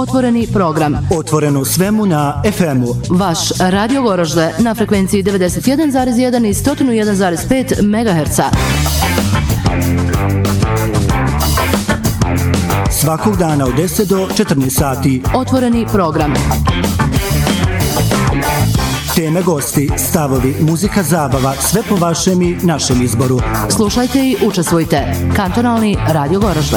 Otvoreni program. Otvoreno svemu na FM-u. Vaš Radio Goražde na frekvenciji 91,1 i 101,5 MHz. Svakog dana od 10 do 14 sati. Otvoreni program. Teme, gosti, stavovi, muzika, zabava, sve po vašem i našem izboru. Slušajte i učestvujte. Kantonalni Radio Goražde.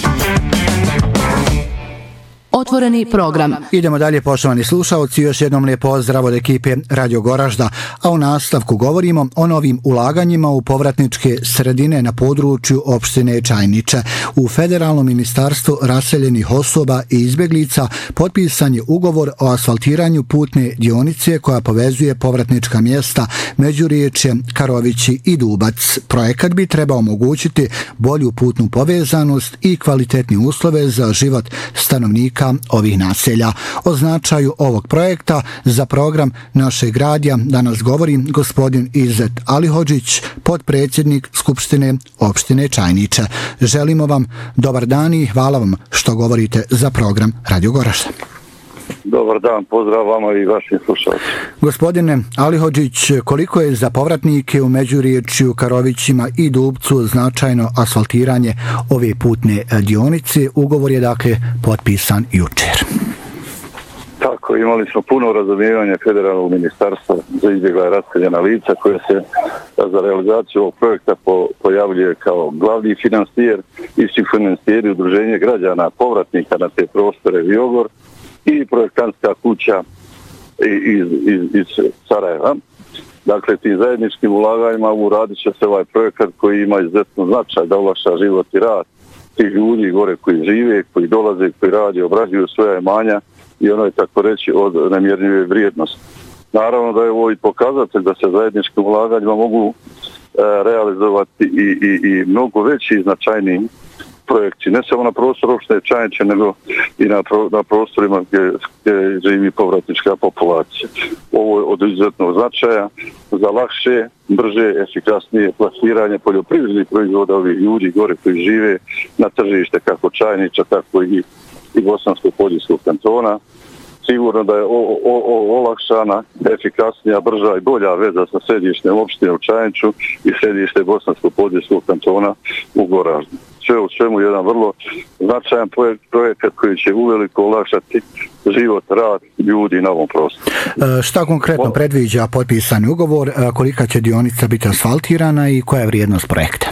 Otvoreni program. Idemo dalje, poštovani slušaoci, još jednom lijep pozdrav od ekipe Radio Goražda, a u nastavku govorimo o novim ulaganjima u povratničke sredine na području opštine Čajniče. U Federalnom ministarstvu raseljenih osoba i izbjeglica potpisan je ugovor o asfaltiranju putne dionice koja povezuje povratnička mjesta Međuriječje, Karovići i Dubac. Projekat bi trebao omogućiti bolju putnu povezanost i kvalitetni uslove za život stanovnika ovih naselja. O značaju ovog projekta za program našeg radija danas govori gospodin Izet Alihodžić, potpredsjednik Skupštine opštine Čajniče. Želimo vam dobar dan i hvala vam što govorite za program Radio Goražde. Dobar dan, pozdrav vama i vašim slušalcima. Gospodine Alihodžić, koliko je za povratnike u Međuriječju, Karovićima i Dubcu značajno asfaltiranje ove putne dionice? Ugovor je dakle potpisan jučer. Tako, imali smo puno razumijevanja Federalnog ministarstva za izbjegla i raseljena lica koje se za realizaciju ovog projekta pojavljuje kao glavni financijer i financijeri udruženje građana povratnika na te prostore Viogor i projektantska kuća iz Sarajeva. Dakle, tim zajedničkim ulaganjima uradit će se ovaj projekat koji ima izuzetno značaj da olakša život i rad tih ljudi gore koji žive, koji dolaze, koji radi, obrađuju svoja imanja i ono je tako reći od nemjerljive vrijednosti. Naravno da je ovo i pokazatelj da se zajedničkim ulaganjima mogu realizovati i mnogo veći i značajniji projekti, ne samo na prostoru opštine Čajniče, nego i na prostorima gdje živi povratnička populacija. Ovo je od izuzetnog značaja za lakše, brže, efikasnije plasiranje poljoprivrednih proizvoda ovih ljudi gore koji žive na tržište kako Čajniča, tako i Bosansko-Poljskog kantona. Sigurno da je olakšana, efikasnija, brža i bolja veza sa središnjem opštine u Čajniču i središte Bosansko-Poljskog kantona u Goraždu. Sve u svemu jedan vrlo značajan projekat koji će uveliko olakšati život, rad ljudi na ovom prostoru. Šta konkretno predviđa potpisani ugovor, kolika će dionica biti asfaltirana i koja je vrijednost projekta?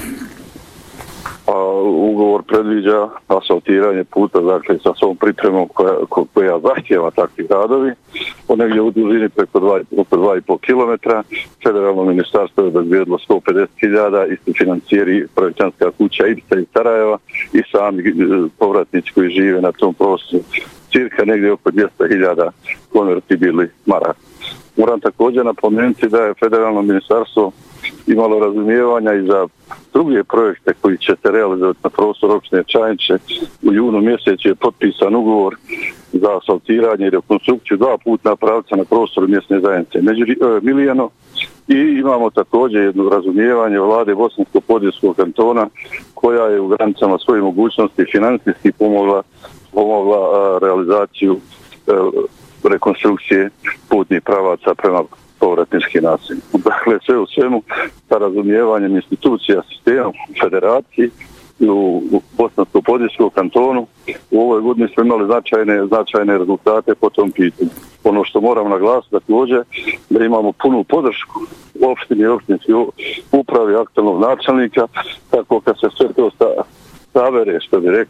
Ugovor predviđa asfaltiranje puta, dakle sa svom pripremom koja zahtjeva takvi radovi, po negdje u dužini preko 2,5 km. Federalno ministarstvo je obezbijedilo 150.000, isti financijeri projektantska kuća Ibca iz Sarajeva i sami povratnici koji žive na tom prostoru. Cirka negdje oko 200.000 konvertibilnih maraka. Moram također napomenuti da je Federalno ministarstvo imalo razumijevanja i za druge projekte koji će se realizovati na prostoru opštine Čajniče. U junu mjesecu je potpisan ugovor za asfaltiranje i rekonstrukciju 2 putna pravca na prostoru mjesne zajednice Milijano i imamo također jedno razumijevanje vlade Bosansko-Poljskog kantona koja je u granicama svojih mogućnosti financijski pomogla realizaciju rekonstrukcije putnih pravaca prema povratnički naselji. Dakle, sve u svemu sa razumijevanjem institucija sistema federacije u Bosansko-Poljskom kantonu u ovoj godini smo imali značajne rezultate po tom pitanju. Ono što moram naglasiti također da imamo punu podršku opštini i opštinskih upravi aktualnog načelnika, tako kad se sve to sabere, što bi rekli,